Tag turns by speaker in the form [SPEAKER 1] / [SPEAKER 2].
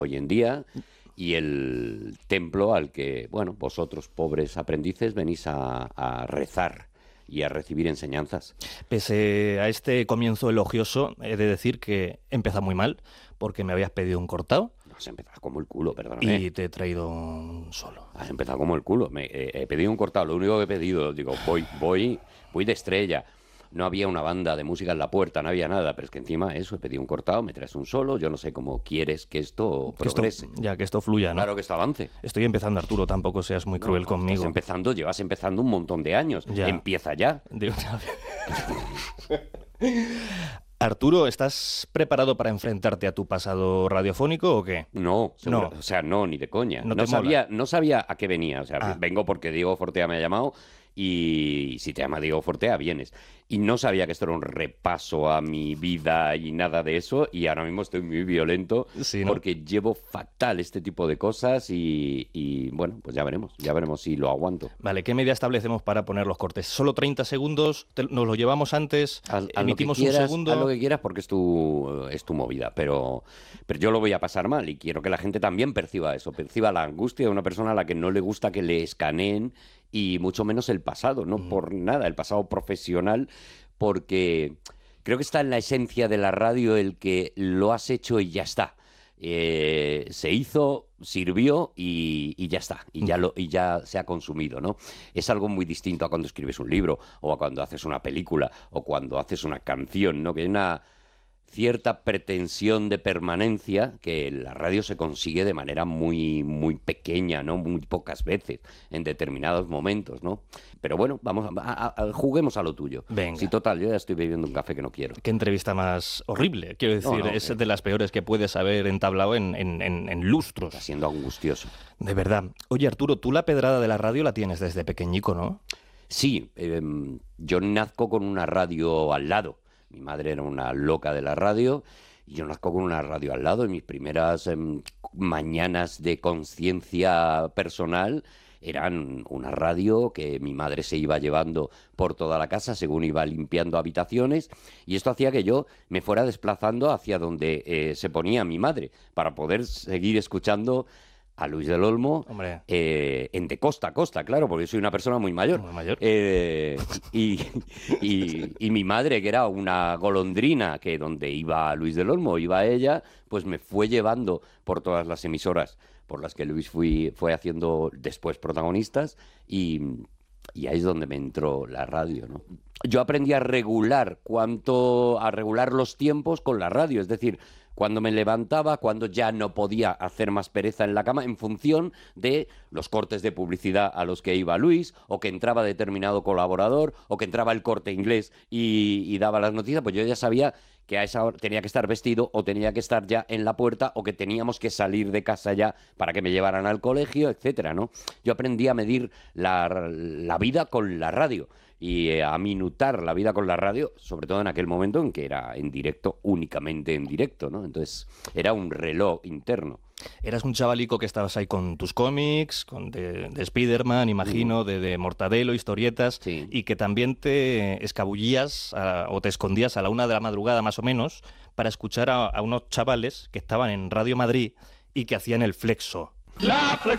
[SPEAKER 1] hoy en día y el templo al que, bueno, vosotros, pobres aprendices, venís a rezar y a recibir enseñanzas.
[SPEAKER 2] Pese a este comienzo elogioso, he de decir que empieza muy mal, porque me habías pedido un cortado
[SPEAKER 1] Has empezado como el culo, perdóname.
[SPEAKER 2] y te he traído un solo.
[SPEAKER 1] Has empezado como el culo. He pedido un cortado, lo único que he pedido, digo, voy de estrella. No había una banda de música en la puerta, no había nada, pero es que encima eso, he pedido un cortado, me traes un solo, yo no sé cómo quieres que esto progrese.
[SPEAKER 2] Que esto fluya, ¿no?
[SPEAKER 1] Claro que esto avance.
[SPEAKER 2] Estoy empezando, Arturo, tampoco seas muy cruel conmigo.
[SPEAKER 1] Llevas empezando un montón de años.
[SPEAKER 2] Ya.
[SPEAKER 1] Empieza ya.
[SPEAKER 2] Arturo, ¿estás preparado para enfrentarte a tu pasado radiofónico o qué?
[SPEAKER 1] No,
[SPEAKER 2] No.
[SPEAKER 1] O sea, no, ni de coña.
[SPEAKER 2] No te mola.
[SPEAKER 1] No sabía a qué venía. O sea, vengo porque Diego Fortea me ha llamado y si te llama Diego Fortea, vienes. Y no sabía que esto era un repaso a mi vida y nada de eso. Y ahora mismo estoy muy violento
[SPEAKER 2] Sí, ¿no?
[SPEAKER 1] porque llevo fatal este tipo de cosas y bueno, pues ya veremos si lo aguanto.
[SPEAKER 2] Vale, ¿qué media establecemos para poner los cortes? ¿Solo 30 segundos? ¿Nos lo llevamos antes? ¿Emitimos un segundo?
[SPEAKER 1] Haz lo que quieras porque es tu movida, pero yo lo voy a pasar mal y quiero que la gente también perciba eso, perciba la angustia de una persona a la que no le gusta que le escaneen y mucho menos el pasado, no por nada, el pasado profesional, porque creo que está en la esencia de la radio el que lo has hecho y ya está. Se hizo, sirvió y ya está, y ya se ha consumido, ¿no? Es algo muy distinto a cuando escribes un libro, o a cuando haces una película, o cuando haces una canción, ¿no? Que hay una cierta pretensión de permanencia que en la radio se consigue de manera muy, muy pequeña, ¿no? Muy pocas veces, en determinados momentos, ¿no? Pero bueno, vamos, juguemos a lo tuyo.
[SPEAKER 2] Venga.
[SPEAKER 1] Sí, total, yo ya estoy bebiendo un café que no quiero.
[SPEAKER 2] ¿Qué entrevista más horrible? Quiero decir,
[SPEAKER 1] No,
[SPEAKER 2] es de las peores que puedes haber entablado en lustros.
[SPEAKER 1] Está siendo angustioso.
[SPEAKER 2] De verdad. Oye, Arturo, tú la pedrada de la radio la tienes desde pequeñico, ¿no?
[SPEAKER 1] Sí, yo nazco con una radio al lado. Mi madre era una loca de la radio y yo nazco con una radio al lado. En mis primeras mañanas de conciencia personal eran una radio que mi madre se iba llevando por toda la casa según iba limpiando habitaciones y esto hacía que yo me fuera desplazando hacia donde se ponía mi madre para poder seguir escuchando a Luis del Olmo,
[SPEAKER 2] Hombre.
[SPEAKER 1] de costa a costa, claro, porque yo soy una persona muy mayor.
[SPEAKER 2] Muy mayor.
[SPEAKER 1] Y mi madre, que era una golondrina, que donde iba Luis del Olmo, iba ella, pues me fue llevando por todas las emisoras por las que Luis fue haciendo después protagonistas y ahí es donde me entró la radio, ¿no? Yo aprendí a regular los tiempos con la radio, es decir, cuando me levantaba, cuando ya no podía hacer más pereza en la cama, en función de los cortes de publicidad a los que iba Luis, o que entraba determinado colaborador, o que entraba el Corte Inglés y daba las noticias, pues yo ya sabía que a esa hora tenía que estar vestido o tenía que estar ya en la puerta o que teníamos que salir de casa ya para que me llevaran al colegio, etcétera, ¿no? Yo aprendí a medir la vida con la radio y a minutar la vida con la radio, sobre todo en aquel momento en que era en directo, únicamente en directo, ¿no? Entonces era un reloj interno.
[SPEAKER 2] Eras un chavalico que estabas ahí con tus cómics, de Spiderman, imagino, de Mortadelo, historietas,
[SPEAKER 1] Sí.
[SPEAKER 2] y que también te escabullías o te escondías a la 1 de la madrugada más o menos para escuchar a unos chavales que estaban en Radio Madrid y que hacían el flexo.
[SPEAKER 3] La